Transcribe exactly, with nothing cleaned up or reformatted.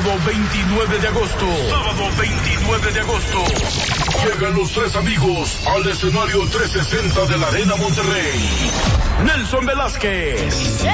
sábado veintinueve de agosto. Sábado veintinueve de agosto. Llegan los tres amigos al escenario trescientos sesenta de la Arena Monterrey. Nelson Velázquez.